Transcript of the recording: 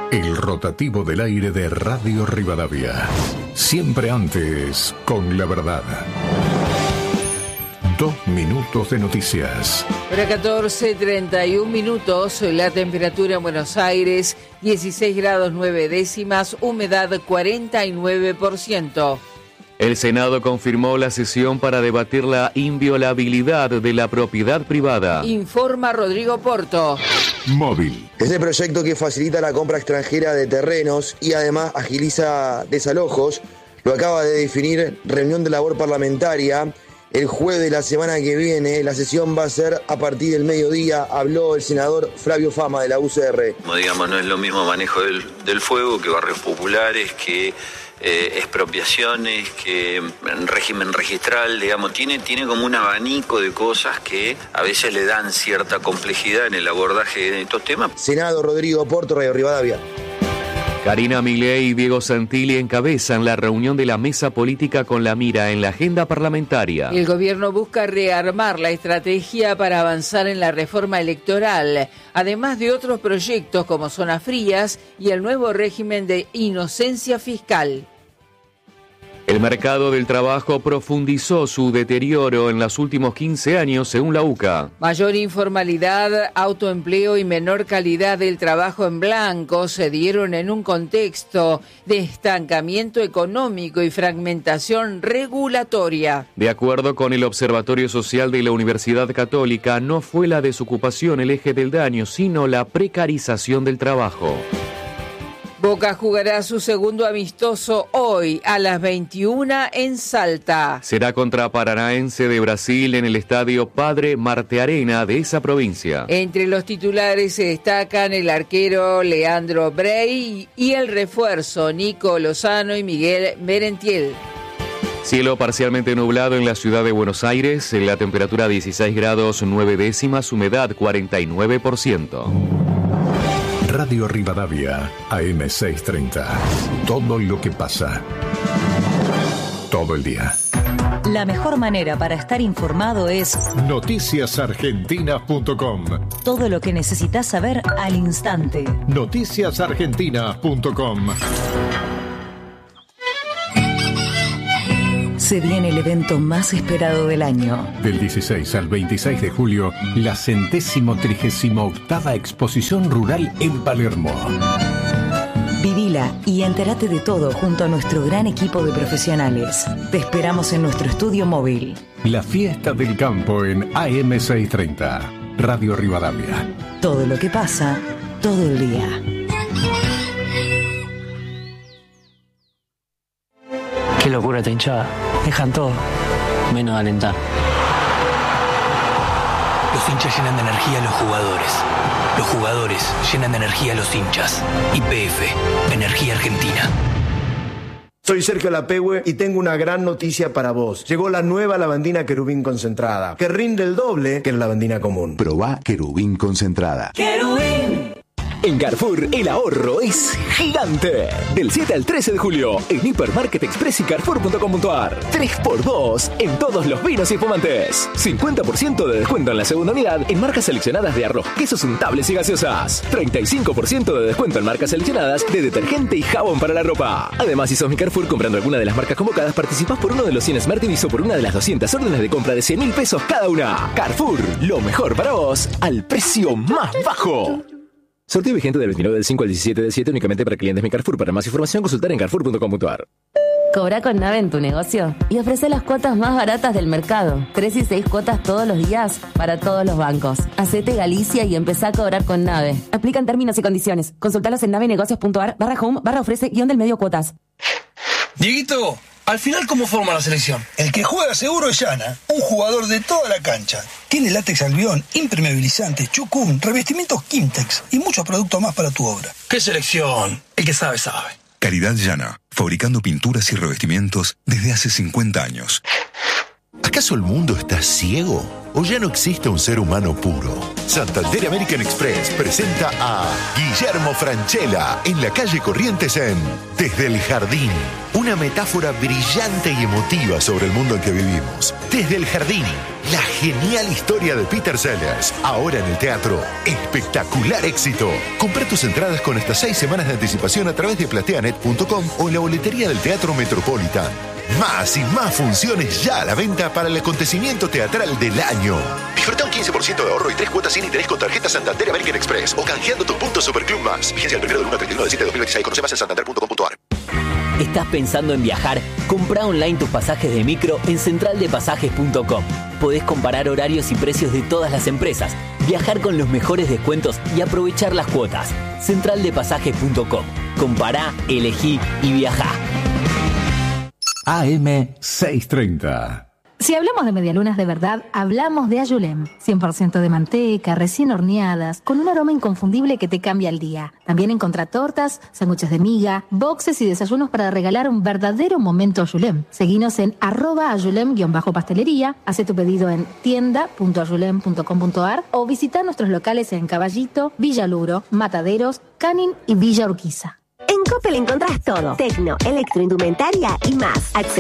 El rotativo del aire de Radio Rivadavia. Siempre antes, con la verdad. 2 minutos de noticias. Hora 14:31 minutos, la temperatura en Buenos Aires, 16 grados 9 décimas, humedad 49%. El Senado confirmó la sesión para debatir la inviolabilidad de la propiedad privada. Informa Rodrigo Porto. Móvil. Este proyecto que facilita la compra extranjera de terrenos y además agiliza desalojos, lo acaba de definir reunión de labor parlamentaria. El jueves de la semana que viene, la sesión va a ser a partir del mediodía, habló el senador Flavio Fama de la UCR. Como digamos, no es lo mismo manejo del fuego que barrios populares, que expropiaciones, que régimen registral, digamos, tiene como un abanico de cosas que a veces le dan cierta complejidad en el abordaje de estos temas. Senado, Rodrigo Porto, Radio Rivadavia. Karina Milei y Diego Santilli encabezan la reunión de la mesa política con la mira en la agenda parlamentaria. El gobierno busca rearmar la estrategia para avanzar en la reforma electoral, además de otros proyectos como zonas frías y el nuevo régimen de inocencia fiscal. El mercado del trabajo profundizó su deterioro en los últimos 15 años, según la UCA. Mayor informalidad, autoempleo y menor calidad del trabajo en blanco se dieron en un contexto de estancamiento económico y fragmentación regulatoria. De acuerdo con el Observatorio Social de la Universidad Católica, no fue la desocupación el eje del daño, sino la precarización del trabajo. Boca jugará su segundo amistoso hoy a las 21 en Salta. Será contra Paranaense de Brasil en el estadio Padre Martearena de esa provincia. Entre los titulares se destacan el arquero Leandro Brey y el refuerzo Nico Lozano y Miguel Merentiel. Cielo parcialmente nublado en la ciudad de Buenos Aires, la temperatura 16 grados 9 décimas, humedad 49%. Radio Rivadavia, AM630. Todo lo que pasa. Todo el día. La mejor manera para estar informado es noticiasargentinas.com. Todo lo que necesitas saber al instante. Noticiasargentinas.com. Se viene el evento más esperado del año. Del 16 al 26 de julio, la 138ª Exposición Rural en Palermo. Vivila y entérate de todo junto a nuestro gran equipo de profesionales. Te esperamos en nuestro estudio móvil. La fiesta del campo en AM630. Radio Rivadavia. Todo lo que pasa, todo el día. Qué locura esta hinchada. Dejan todo, menos alentar. Los hinchas llenan de energía a los jugadores. Los jugadores llenan de energía a los hinchas. YPF, Energía Argentina. Soy Sergio Lapehue y tengo una gran noticia para vos. Llegó la nueva lavandina Querubín concentrada, que rinde el doble que la lavandina común. Probá Querubín concentrada. ¡Querubín! En Carrefour, el ahorro es gigante. Del 7 al 13 de julio, en Hipermarket Express y Carrefour.com.ar. 3x2 en todos los vinos y espumantes. 50% de descuento en la segunda unidad en marcas seleccionadas de arroz, quesos untables y gaseosas. 35% de descuento en marcas seleccionadas de detergente y jabón para la ropa. Además, si sos mi Carrefour, comprando alguna de las marcas convocadas, participás por uno de los 100 Smart TVs o por una de las 200 órdenes de compra de 100.000 pesos cada una. Carrefour, lo mejor para vos, al precio más bajo. Sorteo vigente del 29 del 5 al 17 del 7 únicamente para clientes Mi Carrefour. Para más información, consultar en carrefour.com.ar. Cobra con Nave en tu negocio y ofrece las cuotas más baratas del mercado. 3 y 6 cuotas todos los días para todos los bancos. Hacete Galicia y empezá a cobrar con Nave. Aplican términos y condiciones. Consultalos en navenegocios.ar/home/ofrece-del-medio cuotas. Dieguito, al final, ¿cómo forma la selección? El que juega seguro es Yana, un jugador de toda la cancha. Tiene látex albión, impermeabilizante, chucún, revestimientos Quimtex y muchos productos más para tu obra. ¿Qué selección? El que sabe, sabe. Calidad Yana, fabricando pinturas y revestimientos desde hace 50 años. ¿Acaso el mundo está ciego? ¿O ya no existe un ser humano puro? Santander American Express presenta a Guillermo Francella en la calle Corrientes en Desde el Jardín. Una metáfora brillante y emotiva sobre el mundo en que vivimos. Desde el Jardín, la genial historia de Peter Sellers. Ahora en el teatro. Espectacular éxito. Compra tus entradas con hasta 6 semanas de anticipación a través de plateanet.com o en la boletería del Teatro Metropolitan. Más y más funciones ya a la venta para el acontecimiento teatral del año. Disfruta un 15% de ahorro y 3 cuotas sin interés con tarjeta Santander American Express o canjeando tus puntos Superclub Más. Vigencia del 1 del 1 al 31 de 7 de 2026. Conoce más en santander.com.ar. ¿Estás pensando en viajar? Comprá online tus pasajes de micro en centraldepasajes.com. Podés comparar horarios y precios de todas las empresas, viajar con los mejores descuentos y aprovechar las cuotas. Centraldepasajes.com. Compará, elegí y viajá. AM 630. Si hablamos de medialunas de verdad, hablamos de Ayulem. 100% de manteca, recién horneadas, con un aroma inconfundible que te cambia el día. También encontrá tortas, sándwiches de miga, boxes y desayunos para regalar un verdadero momento Ayulem. Seguinos en @ayulem_pastelería, haz tu pedido en tienda.ayulem.com.ar o visita nuestros locales en Caballito, Villa Luro, Mataderos, Canin y Villa Urquiza. En Coppel encontrás todo: tecno, electroindumentaria y más.